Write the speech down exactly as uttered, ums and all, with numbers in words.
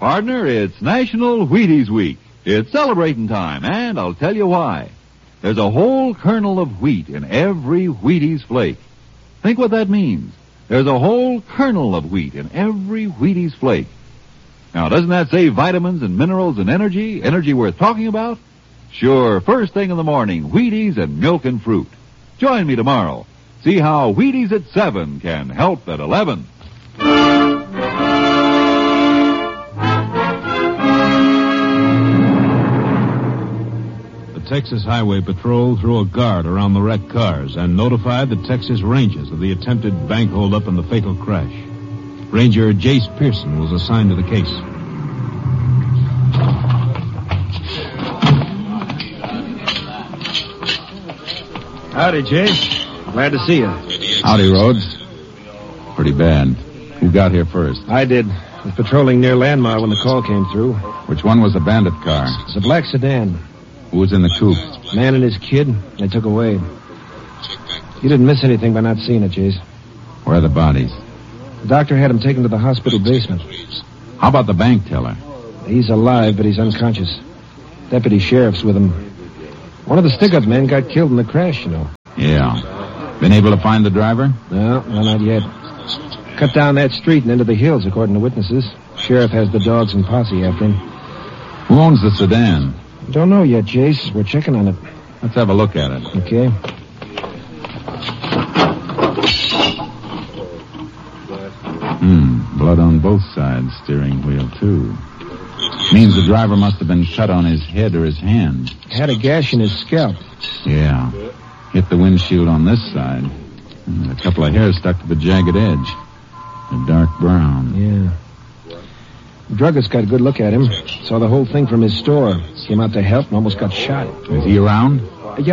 Partner, it's National Wheaties Week. It's celebrating time, and I'll tell you why. There's a whole kernel of wheat in every Wheaties flake. Think what that means. There's a whole kernel of wheat in every Wheaties flake. Now, doesn't that save vitamins and minerals and energy? Energy worth talking about? Sure, first thing in the morning, Wheaties and milk and fruit. Join me tomorrow. See how Wheaties at seven can help at eleven. The Texas Highway Patrol threw a guard around the wrecked cars and notified the Texas Rangers of the attempted bank holdup and the fatal crash. Ranger Jace Pearson was assigned to the case. Howdy, Jace. Glad to see you. Howdy, Rhodes. Pretty bad. Who got here first? I did. I was patrolling near Landmar when the call came through. Which one was the bandit car? It's a black sedan. Who was in the coupe? Man and his kid. They took away. You didn't miss anything by not seeing it, Jace. Where are the bodies? The doctor had him taken to the hospital basement. How about the bank teller? He's alive, but he's unconscious. Deputy sheriff's with him. One of the stick-up men got killed in the crash, you know. Yeah. Been able to find the driver? No, no, not yet. Cut down that street and into the hills, according to witnesses. Sheriff has the dogs and posse after him. Who owns the sedan? Don't know yet, Jace. We're checking on it. Let's have a look at it. Okay. Hmm, blood on both sides, steering wheel, too. Means the driver must have been cut on his head or his hand. Had a gash in his scalp. Yeah. Hit the windshield on this side. And a couple of hairs stuck to the jagged edge. A dark brown. Yeah. The druggist got a good look at him. Saw the whole thing from his store. Came out to help and almost got shot. Is he around?